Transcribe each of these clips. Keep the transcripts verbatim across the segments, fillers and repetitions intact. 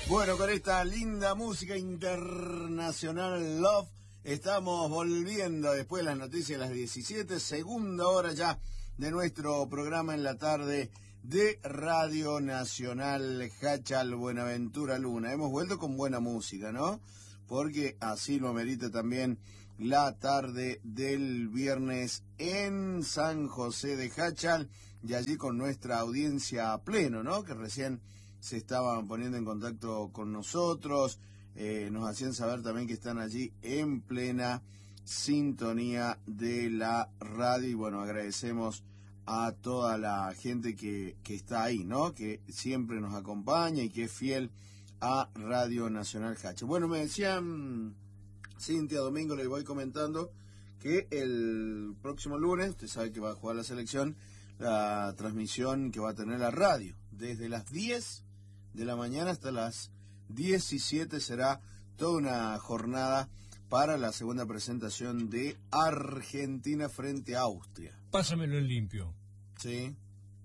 Bueno, con esta linda música internacional Love, estamos volviendo después de las noticias de las diecisiete, segunda hora ya de nuestro programa en la tarde de Radio Nacional Hachal Buenaventura Luna. Hemos vuelto con buena música, ¿no? Porque así lo amerita también la tarde del viernes en San José de Hachal, y allí con nuestra audiencia a pleno, ¿no? Que recién se estaban poniendo en contacto con nosotros, eh, nos hacían saber también que están allí en plena sintonía de la radio, y bueno, agradecemos a toda la gente que, que está ahí, ¿no? Que siempre nos acompaña y que es fiel a Radio Nacional Hachal. Bueno, me decían Cintia, Domingo, le voy comentando que el próximo lunes, usted sabe que va a jugar la selección, la transmisión que va a tener la radio, desde las diez de la mañana hasta las diecisiete será toda una jornada para la segunda presentación de Argentina frente a Austria. Pásamelo en limpio. Sí.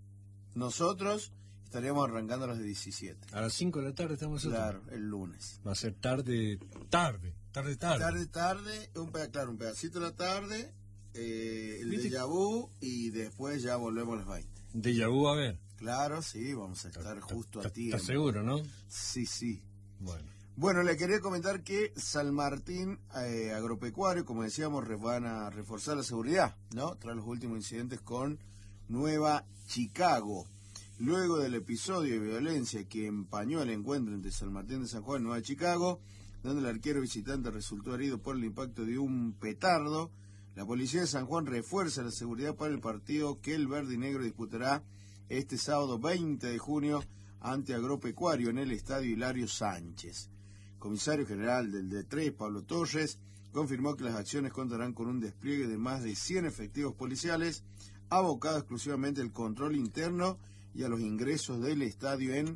Nosotros estaríamos arrancando a las diecisiete. A las cinco de la tarde estamos nosotros. Claro, el lunes. Va a ser tarde, tarde, tarde, tarde. Tarde, tarde, un peda, claro, un pedacito de la tarde, eh, el ¿Viste? déjà vu, y después ya volvemos a las veinte. Déjà vu, a ver. Claro, sí, vamos a estar justo a tiempo. ¿Estás seguro, no? Sí, sí. Bueno. Bueno, le quería comentar que San Martín eh, Agropecuario, como decíamos, van a reforzar la seguridad, ¿no? Tras los últimos incidentes con Nueva Chicago. Luego del episodio de violencia que empañó el encuentro entre San Martín de San Juan y Nueva Chicago, donde el arquero visitante resultó herido por el impacto de un petardo, la policía de San Juan refuerza la seguridad para el partido que el verde y negro disputará este sábado veinte de junio ante Agropecuario en el Estadio Hilario Sánchez. Comisario general del D tres, Pablo Torres, confirmó que las acciones contarán con un despliegue de más de cien efectivos policiales abocados exclusivamente al control interno y a los ingresos del estadio en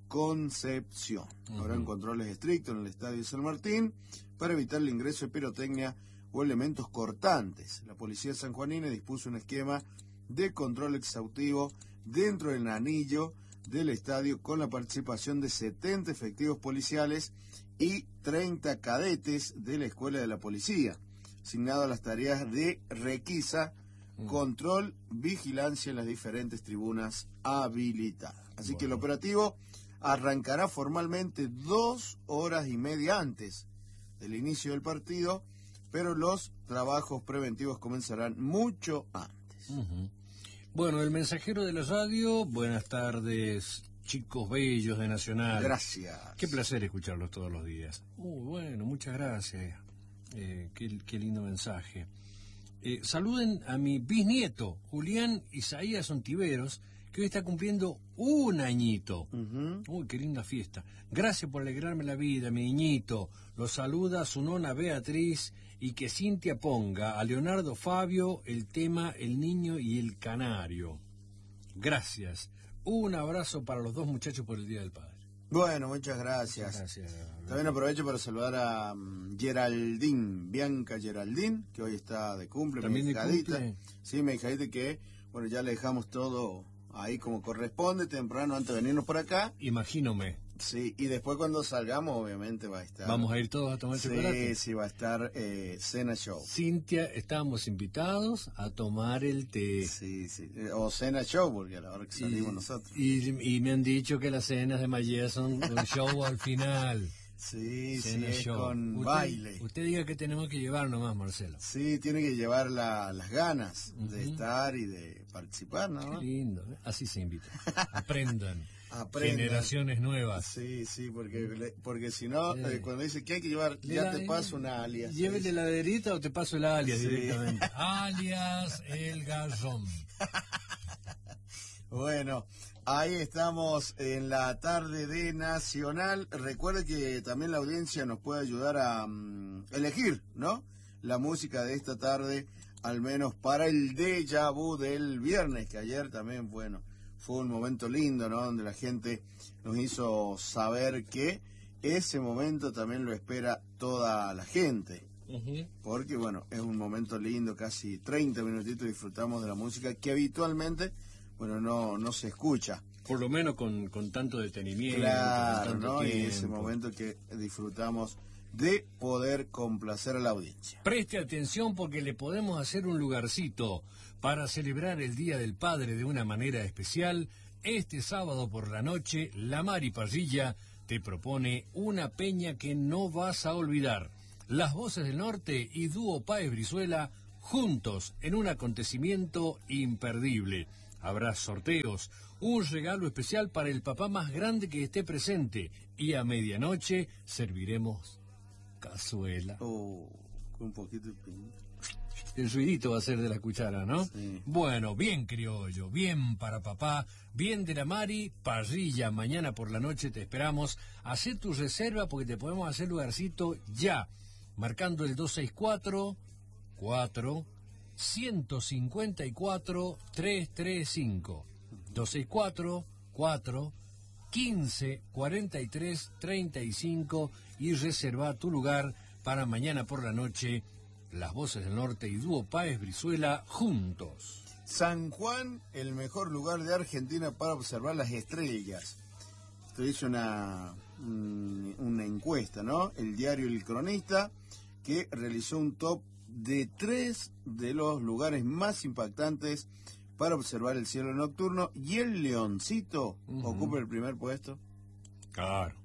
Concepción. Uh-huh. Habrán controles estrictos en el estadio de San Martín para evitar el ingreso de pirotecnia o elementos cortantes. La policía sanjuanina dispuso un esquema de control exhaustivo dentro del anillo del estadio con la participación de setenta efectivos policiales y treinta cadetes de la Escuela de la Policía, asignados a las tareas de requisa, mm. control, vigilancia en las diferentes tribunas habilitadas. Así bueno. que el operativo arrancará formalmente dos horas y media antes del inicio del partido, pero los trabajos preventivos comenzarán mucho antes. Uh-huh. Bueno, el mensajero de la radio, buenas tardes, chicos bellos de Nacional. Gracias. Qué placer escucharlos todos los días. Uh, bueno, muchas gracias. Eh, qué, qué lindo mensaje. Eh, saluden a mi bisnieto, Julián Isaías Ontiveros, que hoy está cumpliendo un añito. Uh-huh. Uy, qué linda fiesta. Gracias por alegrarme la vida, mi niñito. Lo saluda su nona Beatriz, y que Cintia ponga a Leonardo Fabio el tema El Niño y el Canario. Gracias. Un abrazo para los dos muchachos por el Día del Padre. Bueno, muchas gracias. Muchas gracias. También aprovecho para saludar a um, Geraldine, Bianca Geraldine, que hoy está de cumple. ¿También mi hijadita. de cumple? Sí, mi hijadita, que, bueno, ya le dejamos todo ahí como corresponde, temprano, antes de venirnos por acá. Imagínome. Sí, y después cuando salgamos, obviamente va a estar... ¿Vamos a ir todos a tomar sí, chocolate? Sí, sí, va a estar eh, Cena Show. Cintia, estábamos invitados a tomar el té. Sí, sí, o Cena Show, porque a la hora que salimos y, nosotros. Y, y me han dicho que las cenas de Mayea son un show al final. Sí, Cena sí, es show. con usted, baile. Usted diga que tenemos que llevar nomás, Marcelo. Sí, tiene que llevar la, las ganas uh-huh. de estar y de participar, ¿no? Qué lindo, ¿eh? Así se invita. Aprendan. Aprendan. Generaciones nuevas. Sí, sí, porque porque si no, eh, cuando dice que hay que llevar, ya la, te paso una alias. Llévele la heladerita o te paso el alias sí. directamente. Alias el garzón. Bueno, ahí estamos en la tarde de Nacional. Recuerde que también la audiencia nos puede ayudar a um, elegir, ¿no? La música de esta tarde, al menos para el déjà vu del viernes, que ayer también, bueno, fue un momento lindo, ¿no? Donde la gente nos hizo saber que ese momento también lo espera toda la gente. Uh-huh. Porque, bueno, es un momento lindo, casi treinta minutitos disfrutamos de la música que habitualmente, bueno, no, no se escucha Por lo menos con, con tanto detenimiento. Claro, con tanto ¿no? tiempo. Y ese momento que disfrutamos de poder complacer a la audiencia. Preste atención porque le podemos hacer un lugarcito para celebrar el Día del Padre de una manera especial. Este sábado por la noche, La Mari Parrilla te propone una peña que no vas a olvidar. Las Voces del Norte y Dúo Páez Brizuela juntos en un acontecimiento imperdible. Habrá sorteos, un regalo especial para el papá más grande que esté presente y a medianoche serviremos cazuela. Oh, con un poquito de pimienta. El ruidito va a ser de la cuchara, ¿no? Sí. Bueno, bien criollo, bien para papá, bien de la Mari, parrilla, mañana por la noche te esperamos. Hacé tu reserva porque te podemos hacer lugarcito ya, marcando el dos seis cuatro, cuatro, uno cinco cuatro, tres tres cinco. dos seis cuatro, cuatro, quince, cuarenta y tres, treinta y cinco y reserva tu lugar para mañana por la noche. Las Voces del Norte y Dúo Páez Brizuela juntos. San Juan, el mejor lugar de Argentina para observar las estrellas. Esto hizo una, una encuesta, ¿no? El diario El Cronista, que realizó un top de tres de los lugares más impactantes para observar el cielo nocturno, y el Leoncito uh-huh. ocupa el primer puesto. Claro,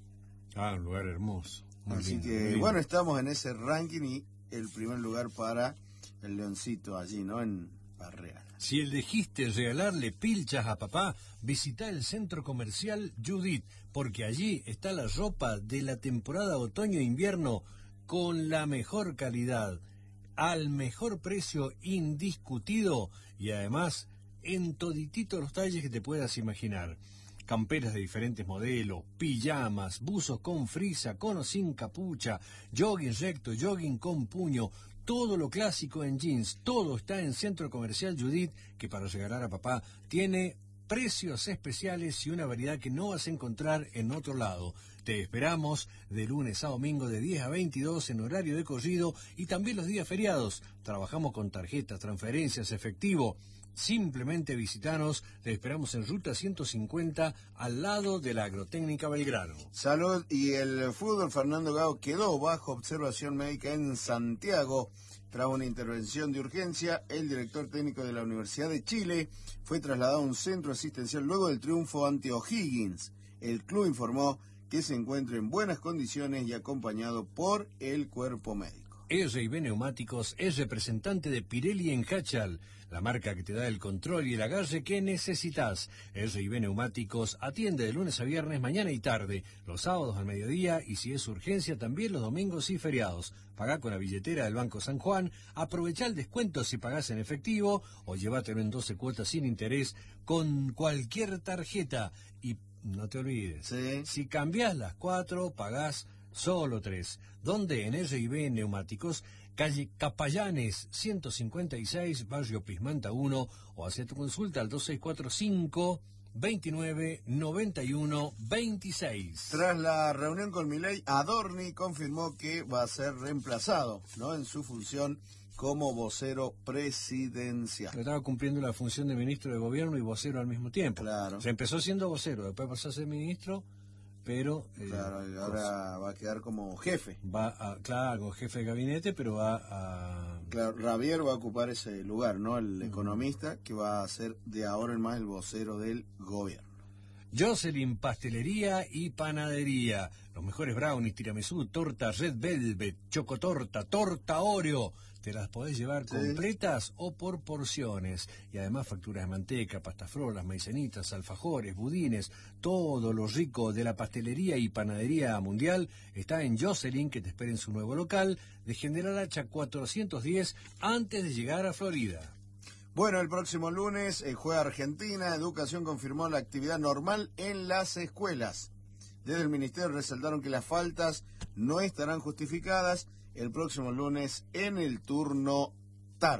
ah, un lugar hermoso. Muy Así lindo, que, bueno, estamos en ese ranking y el primer lugar para el Leoncito allí, ¿no? En Barreal. Si elegiste regalarle pilchas a papá, visita el centro comercial Judith, porque allí está la ropa de la temporada otoño-invierno con la mejor calidad, al mejor precio indiscutido y además en todititos los talles que te puedas imaginar. Camperas de diferentes modelos, pijamas, buzos con frisa, con o sin capucha, jogging recto, jogging con puño, todo lo clásico en jeans, todo está en Centro Comercial Judith, que para regalar a papá tiene precios especiales y una variedad que no vas a encontrar en otro lado. Te esperamos de lunes a domingo de diez a veintidós en horario de corrido y también los días feriados. Trabajamos con tarjetas, transferencias, efectivo. Simplemente visitanos, te esperamos en Ruta ciento cincuenta, al lado de la Agrotécnica Belgrano. Salud. Y el fútbol, Fernando Gago quedó bajo observación médica en Santiago tras una intervención de urgencia. El director técnico de la Universidad de Chile fue trasladado a un centro asistencial luego del triunfo ante O'Higgins. El club informó que se encuentra en buenas condiciones y acompañado por el cuerpo médico. R y B Neumáticos es representante de Pirelli en Hachal, la marca que te da el control y el agarre que necesitas. R y B Neumáticos atiende de lunes a viernes, mañana y tarde, los sábados al mediodía y si es urgencia también los domingos y feriados. Pagá con la billetera del Banco San Juan, aprovechá el descuento si pagás en efectivo o llévatelo en doce cuotas sin interés con cualquier tarjeta. Y no te olvides, sí. si cambiás las cuatro, pagás solo tres. ¿Dónde? En R y B Neumáticos, calle Capallanes ciento cincuenta y seis, barrio Pismanta uno, o hace tu consulta al dos seis cuatro cinco, veintinueve, noventa y uno, veintiséis. Tras la reunión con Milei, Adorni confirmó que va a ser reemplazado, ¿no?, en su función como vocero presidencial. Estaba cumpliendo la función de ministro de gobierno y vocero al mismo tiempo. Claro. Se empezó siendo vocero, después pasó a ser ministro, pero... Eh, claro, y ahora va a quedar como jefe. Va a, claro, como jefe de gabinete, pero va a... Claro, Javier va a ocupar ese lugar, ¿no? El uh-huh. economista que va a ser de ahora en más el vocero del gobierno. Jocelyn Pastelería y Panadería. Los mejores brownies, tiramisú, torta red velvet, chocotorta, torta Oreo. Te las podés llevar sí. completas o por porciones. Y además facturas de manteca, pastafrolas, maicenitas, alfajores, budines. Todo lo rico de la pastelería y panadería mundial está en Jocelyn, que te espera en su nuevo local de General Hacha cuatrocientos diez antes de llegar a Florida. Bueno, el próximo lunes eh, juega Argentina. Educación confirmó la actividad normal en las escuelas. Desde el Ministerio resaltaron que las faltas no estarán justificadas el próximo lunes en el turno tarde.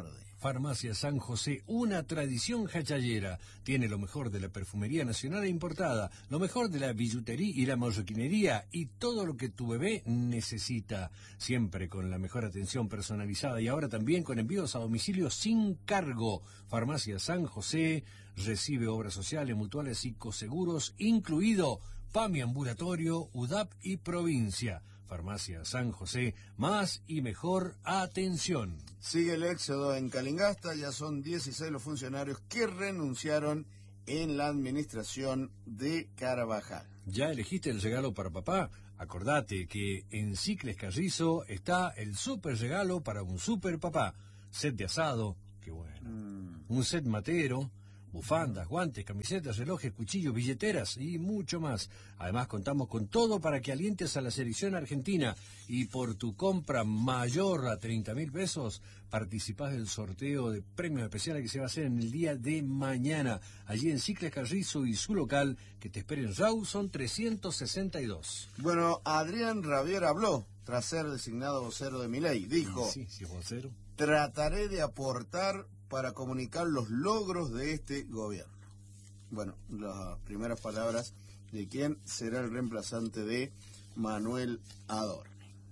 Farmacia San José, una tradición hachallera. Tiene lo mejor de la perfumería nacional e importada, lo mejor de la billutería y la marroquinería y todo lo que tu bebé necesita. Siempre con la mejor atención personalizada y ahora también con envíos a domicilio sin cargo. Farmacia San José recibe obras sociales, mutuales y coseguros, incluido PAMI ambulatorio, U D A P y provincia. Farmacia San José, más y mejor atención. Sigue el éxodo en Calingasta, ya son dieciséis los funcionarios que renunciaron en la administración de Carvajal. ¿Ya elegiste el regalo para papá? Acordate que en Cicles Carrizo está el super regalo para un super papá. Set de asado, qué bueno. Mm. Un set matero, bufandas, guantes, camisetas, relojes, cuchillos, billeteras y mucho más. Además contamos con todo para que alientes a la selección argentina y por tu compra mayor a treinta mil pesos participás del sorteo de premios especiales que se va a hacer en el día de mañana allí en Cicles Carrizo y su local que te espera en Rawson trescientos sesenta y dos. Bueno, Adrián Rabier habló tras ser designado vocero de Milei. Dijo, sí, sí, vocero. Trataré de aportar para comunicar los logros de este gobierno. Bueno, las primeras palabras de quién será el reemplazante de Manuel Adorni.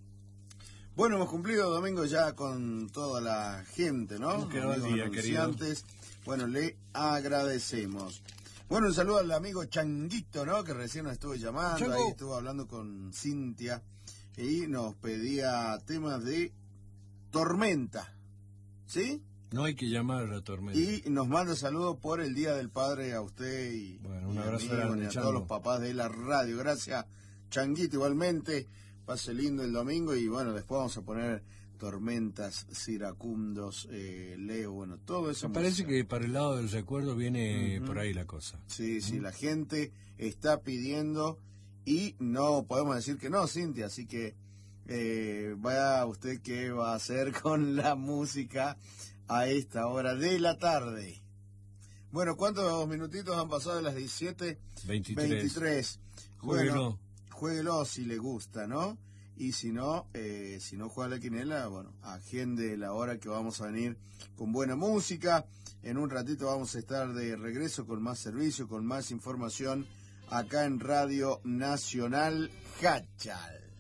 Bueno, hemos cumplido domingo ya con toda la gente, ¿no? Quedó el día, querido. Bueno, le agradecemos. Bueno, un saludo al amigo Changuito, ¿no? Que recién nos estuvo llamando, Chango. Ahí estuvo hablando con Cintia y nos pedía temas de Tormenta, ¿sí? No hay que llamar a Tormenta. Y nos manda saludos por el Día del Padre a usted y, bueno, un y abrazo a, mí, grande, y a Chango. todos los papás de la radio. Gracias, Changuito, igualmente. Pase lindo el domingo y bueno, después vamos a poner Tormentas, Iracundos, eh, Leo, bueno, todo eso. Me parece que para el lado del recuerdo viene uh-huh. por ahí la cosa. Sí, uh-huh. sí, la gente está pidiendo y no podemos decir que no, Cintia, así que eh, vaya usted qué va a hacer con la música a esta hora de la tarde. Bueno, ¿cuántos minutitos han pasado de las diecisiete? veintitrés. veintitrés. Jueguelo. Bueno, jueguelo si le gusta, ¿no? Y si no, eh, si no juega la quinela, bueno, agende la hora que vamos a venir con buena música. En un ratito vamos a estar de regreso con más servicio, con más información acá en Radio Nacional Hachal.